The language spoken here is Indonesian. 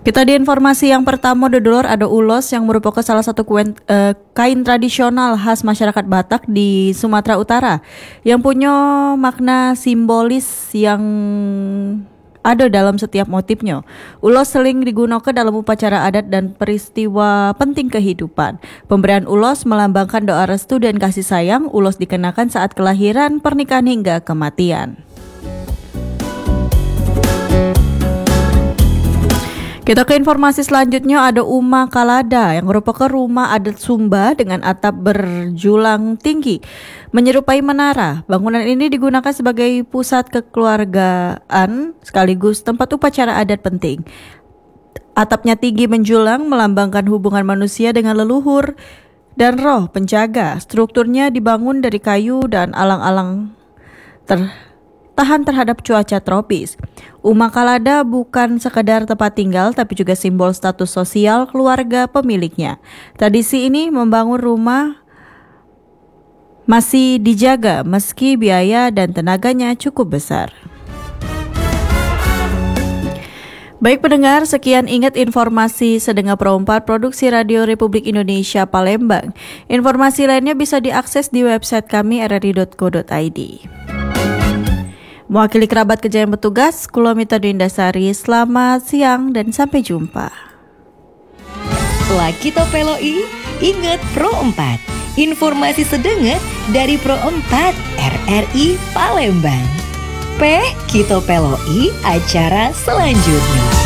Kita di informasi yang pertama, Dodolor, ada ulos yang merupakan salah satu kain tradisional khas masyarakat Batak di Sumatera Utara yang punya makna simbolis yang ada dalam setiap motifnya. Ulos sering digunakan dalam upacara adat dan peristiwa penting kehidupan. Pemberian ulos melambangkan doa restu dan kasih sayang. Ulos dikenakan saat kelahiran, pernikahan hingga kematian. Kita ke informasi selanjutnya, ada Uma Kalada yang merupakan rumah adat Sumba dengan atap berjulang tinggi menyerupai menara. Bangunan ini digunakan sebagai pusat kekeluargaan sekaligus tempat upacara adat penting. Atapnya tinggi menjulang melambangkan hubungan manusia dengan leluhur dan roh penjaga. Strukturnya dibangun dari kayu dan alang-alang tahan terhadap cuaca tropis. Uma Kalada bukan sekedar tempat tinggal tapi juga simbol status sosial keluarga pemiliknya. Tradisi ini membangun rumah masih dijaga meski biaya dan tenaganya cukup besar. Baik pendengar, sekian ingat informasi Sedengar Pro 4 Produksi Radio Republik Indonesia Palembang. Informasi lainnya bisa diakses di website kami rri.co.id. Mewakili kerabat kerja yang bertugas, Kulomita Dwindasari, selamat siang dan sampai jumpa. Lakito Peloi, ingat Pro 4. Informasi sedengar dari Pro 4 RRI Palembang. Kito Peloi, acara selanjutnya.